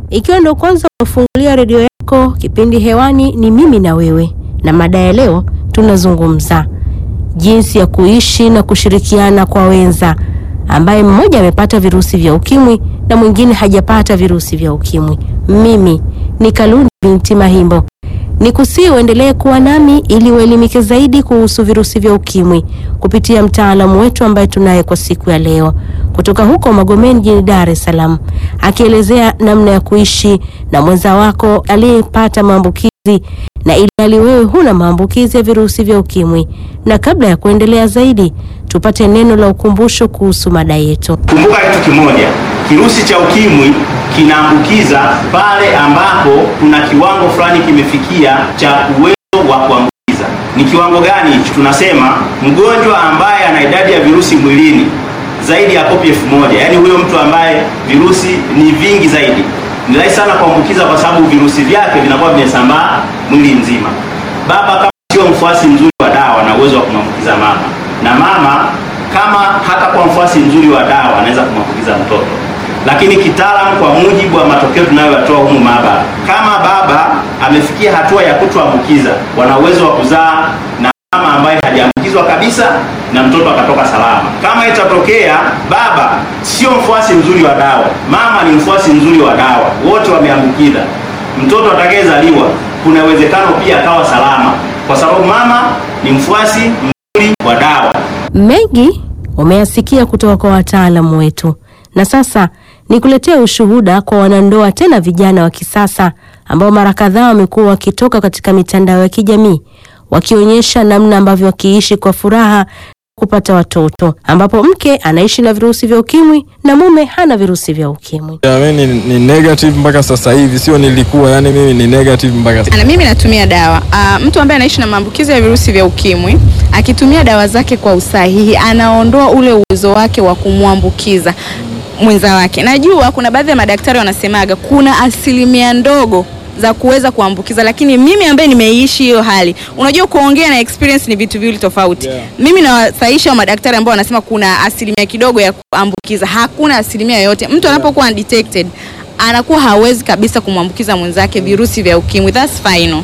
Ikiwa ndio kwanza unafungulia redio yako, kipindi hewani ni Mimi na Wewe, na mada ya leo tunazungumza jinsi ya kuishi na kushirikiana kwa wenza ambaye mmoja amepata virusi vya ukimwi na mwingine hajapata virusi vya ukimwi. Mimi ni Kalunde binti Mahimbo. Nikusihi uendelee kuwa nami ili uelimike zaidi kuhusu virusi vya ukimwi kupitia mtaalamu wetu ambaye tunaye kwa siku ya leo kutoka huko Magomeni jijini Dar es Salaam, akielezea namna ya kuishi na mwenza wako aliyepata maambukizi na ili wewe huna maambukizi ya virusi vya ukimwi. Na kabla ya kuendelea zaidi, tupate neno la ukumbusho kuhusu mada yetu. Kumbuka kitu kimoja, kirusi cha ukimwi kinaambukiza pale ambapo kuna kiwango fulani kimefikia cha uwezo wa kuambukiza. Ni kiwango gani hicho? Tunasema mgonjwa ambaye ana idadi ya virusi mwilini zaidi ya kopi 1000, yani huyo mtu ambaye virusi ni vingi zaidi, ni rahisi sana kuambukiza kwa sababu virusi vyake vinakuwa vimesambaa mwili mzima. Baba kama sio mfuasi mzuri wa dawa na uwezo wa kumwambukiza mama, na mama kama hata kwa mfuasi mzuri wa dawa anaweza kumwambukiza mtoto. Lakini kitaalamu, kwa mujibu wa matokeo tunayoyatoa humu maabara, kama baba amefikia hatua ya kutoambukiza, wana uwezo wa kuzaa na mama ambaye hajaambukizwa kabisa na mtoto akatoka salama. Kama itatokea baba sio mfuasi mzuri wa dawa, mama ni mfuasi mzuri wa dawa, wote wameambukiza, mtoto atakayezaliwa kuna uwezekano pia akawa salama kwa sababu mama ni mfuasi mzuri wa dawa. Mengi umeyasikia kutoka kwa wataalamu wetu, na sasa nikuletea ushuhuda kwa wanandoa, tena vijana wa kisasa ambao mara kadhaa wamekuwa wakitoka katika mitandao ya kijamii wakionyesha namna ambavyo wakiishi kwa furaha kupata watoto, ambapo mke anaishi na virusi vya ukimwi na mume hana virusi vya ukimwi. Mimi ni negative mpaka sasa hivi, sio nilikuwa, yani mimi ni negative mpaka sasa. Mimi natumia dawa. Mtu ambaye anaishi na maambukizi ya virusi vya ukimwi akitumia dawa zake kwa usahihi, anaondoa ule uwezo wake wa kumwambukiza mwenza wake. Najua kuna baadhi ya madaktari wanasemaga kuna asilimia ndogo za kuweza kuambukiza, lakini mimi ambaye nimeishi hiyo hali, unajua kuongea na experience ni vitu viwili tofauti. Mimi nawasaisha madaktari ambao wanasema kuna asilimia kidogo ya kuambukiza, hakuna asilimia yoyote. Mtu anapokuwa undetected anakuwa hawezi kabisa kumwambukiza mwenzake virusi vya ukimwi. That's final.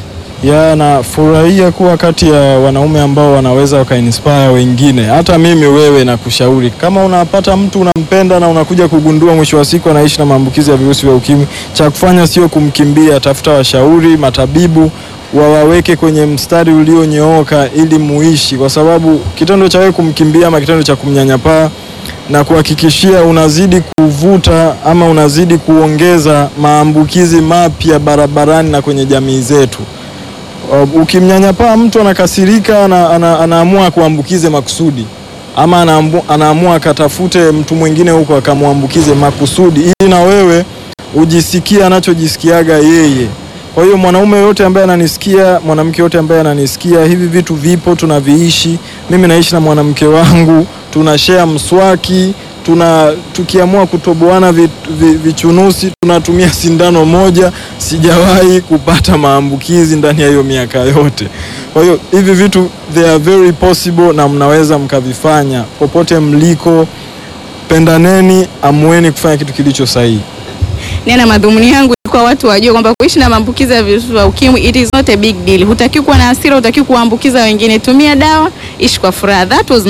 Na furahia kuwa kati ya wanaume ambao wanaweza wakainspire wengine. Hata mimi wewe nakushauri, kama unapata mtu unampenda na unakuja kugundua mwisho wa siku anaishi na maambukizi ya virusi vya ukimwi, cha kufanya sio kumkimbia, tafuta washauri, matabibu wawaweke kwenye mstari ulionyooka ili muishi, kwa sababu kitendo cha wewe kumkimbia ama kitendo cha kumnyanyapaa na kuhakikishia unazidi kuvuta ama unazidi kuongeza maambukizi mapya barabarani na kwenye jamii zetu. Ukimnyanyapaa mtu anakasirika, anaamua kuambukize makusudi, ama anaamua akatafute mtu mwingine huko akamwambukize makusudi ili na wewe ujisikie anachojisikiaga yeye. Kwa hiyo mwanaume yote ambaye ananisikia, mwanamke yote ambaye ananisikia, hivi vitu vipo, tunaviishi. Mimi naishi na mwanamke wangu, tunashare mswaki, tukiamua kutoboana vichunusi tunatumia sindano moja. Sijawahi kupata maambukizi ndani ya hiyo miaka yote. Kwa hiyo hivi vitu they are very possible na mnaweza mkavifanya popote mliko. Pendaneni, amueni kufanya kitu kilicho sahihi. Nina madhumuni yangu kwa watu wajue kwamba kuishi na maambukizi ya virusi vya ukimwi it is not a big deal. Hutakiwi kuwa na hasira, hutakiwi kuambukiza wengine. Tumia dawa, ishi kwa furaha. That was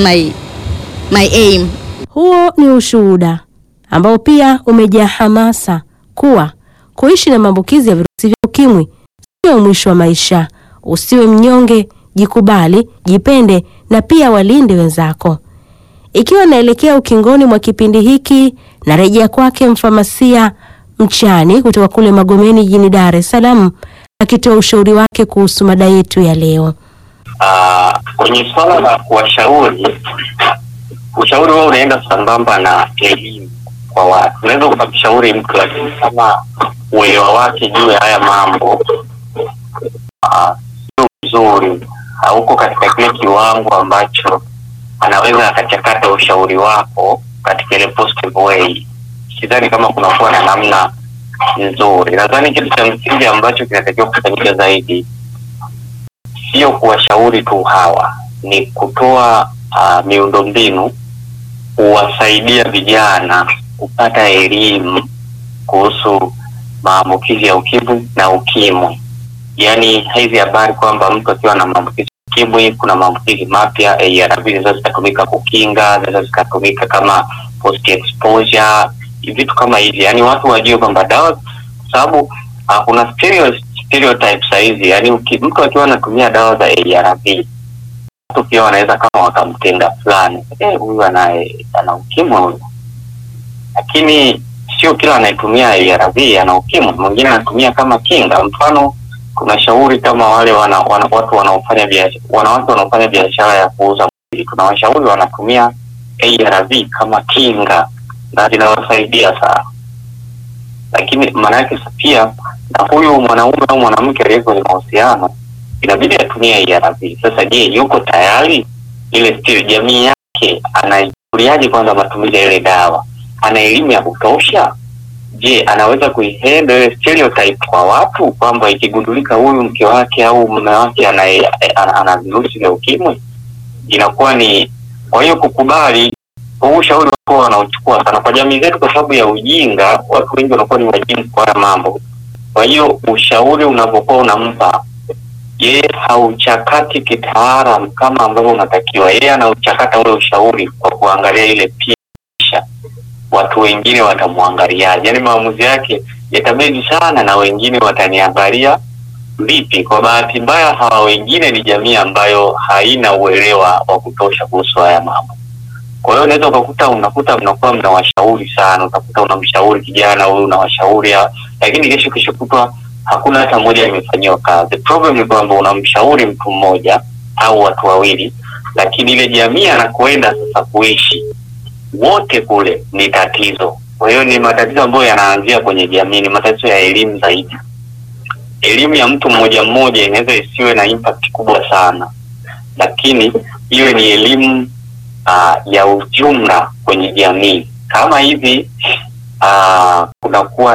my aim. Huo ni ushuhuda ambao pia umejaa hamasa kuwa kuishi na maambukizi ya virusi vya ukimwi sio mwisho wa maisha. Usiwe mnyonge, jikubali, jipende na pia walinde wenzako. Ikiwa naelekea ukingoni mwa kipindi hiki, narejea kwake mfamasia Mchani kutoka kule Magomeni jijini Dar es Salaam akitoa ushauri wake kuhusu mada yetu ya leo. Kwenye swala la kuwashauri, ushauri wao unaenda sambamba na elimu kwa watu. Unaweza kumshauri mtu lakini kama uelewa wake juu ya haya mambo sio mzuri, hauko katika kile kiwango ambacho anaweza akachakata ushauri wako katika ile positive way, sidhani kama kunakuwa na namna nzuri. Nadhani kitu cha msingi ambacho kinatakiwa kufanyika zaidi sio kuwashauri tu hawa, ni kutoa miundombinu kuwasaidia vijana kupata elimu kuhusu maambukizi ya ukimwi na ukimwi. Yaani hizi habari kwamba mtu akiwa na maambukizi ya ukimwi kuna maambukizi mapya, ARV zinaweza zikatumika kukinga, zinaweza zikatumika kama post exposure, vitu kama hivi. Yaani watu wajue kwamba dawa, sababu kuna stereotypes hizi. Yaani mtu akiwa anatumia dawa za ARV, watu pia wanaweza kama wakamtenga fulani, huyu ana ukimwi huyu. Lakini sio kila anayetumia ARV ana ukimwi. Mwingine anatumia kama kinga. Mfano, kuna shauri kama wale watu wanaofanya biashara ya kuuza mwili, kuna washauri wanatumia ARV kama kinga na zinawasaidia sana. Lakini maana yake pia na huyu mwanaume au mwanamke aliye kwenye mahusiano inabidi atumie ARV. Sasa je, yuko tayari? Ile jamii yake anaichukuliaje kwanza matumizi ya ile dawa? Ana elimu ya kutosha? Je, anaweza kuihandle ile stereotype kwa watu kwamba ikigundulika huyu mke wake au mume wake ana virusi vya ukimwi? Inakuwa ni, kwa hiyo kukubali huu ushauri wako wanaochukua sana kwa jamii zetu kwa sababu ya ujinga. Watu wengi wanakuwa ni wajinga kwa haya mambo. Kwa hiyo ushauri unapokuwa unampa, yeye hauchakati kitaalamu kama ambavyo unatakiwa. Yeye anauchakata ule ushauri kwa kuangalia ile picha watu wengine watamwangaliaje. Yaani maamuzi yake yatabedi sana na wengine wataniangalia vipi. Kwa bahati mbaya hawa wengine ni jamii ambayo haina uelewa wa kutosha kuhusu haya mambo. Kwa hiyo unaweza unakuta mnakuwa mnawashauri sana, utakuta unamshauri kijana huyu, unawashauri, lakini kesho kutwa hakuna hata mmoja imefanyiwa kazi. The problem ni kwamba unamshauri mtu mmoja au watu wawili, lakini ile jamii anakoenda sasa kuishi wote kule ni tatizo. Kwa hiyo ni matatizo ambayo yanaanzia kwenye jamii, ni matatizo ya elimu zaidi. Elimu ya mtu mmoja mmoja inaweza isiwe na impact kubwa sana, lakini hiyo ni elimu ya ujumla kwenye jamii. Kama hivi kunakuwa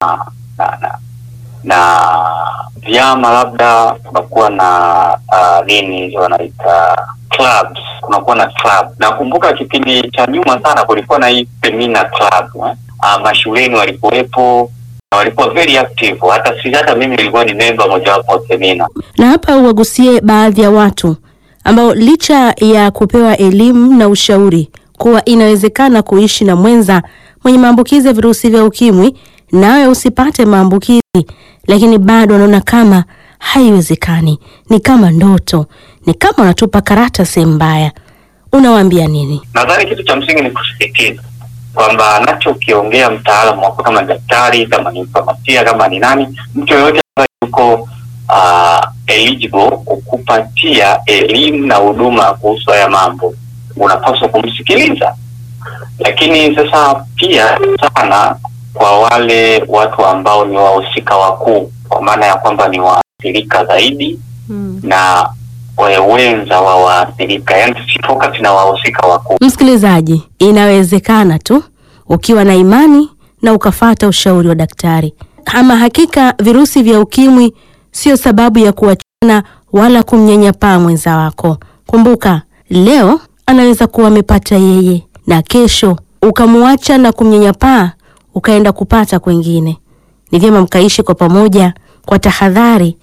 na vyama, labda kunakuwa na nini wanaita clubs, kunakuwa na club. Nakumbuka kipindi cha nyuma sana kulikuwa na hii Femina Club, mashuleni walikuwepo, walikuwa very active. Hata mimi nilikuwa ni member moja wapo wa Femina. Na hapa uwagusie baadhi ya watu ambao licha ya kupewa elimu na ushauri kuwa inawezekana kuishi na mwenza mwenye maambukizi ya virusi vya ukimwi nawe usipate maambukizi, lakini bado wanaona kama haiwezekani, ni kama ndoto, ni kama wanatupa karata sehemu mbaya. Unawaambia nini? Nadhani kitu cha msingi ni kusisitiza kwamba anachokiongea mtaalamu wako, kama daktari, kama ni mfamasia, kama ni nani, mtu yoyote ambaye yuko eligible kukupatia elimu na huduma kuhusu haya mambo, unapaswa kumsikiliza. Lakini sasa pia sana kwa wale watu ambao ni wahusika wakuu, kwa maana ya kwamba ni waathirika zaidi na wenza wa waathirika, yani focus na wahusika wakuu. Msikilizaji, inawezekana tu ukiwa na imani na ukafata ushauri wa daktari. Ama hakika virusi vya ukimwi sio sababu ya kuachana wala kumnyanyapaa mwenza wako. Kumbuka, leo anaweza kuwa amepata yeye na kesho ukamuacha na kumnyanyapaa ukaenda kupata kwingine. Ni vyema mkaishi kwa pamoja kwa tahadhari.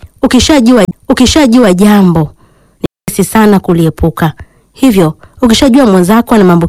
Ukishajua jambo ni rahisi sana kuliepuka. Hivyo ukishajua mwenzako ana mambo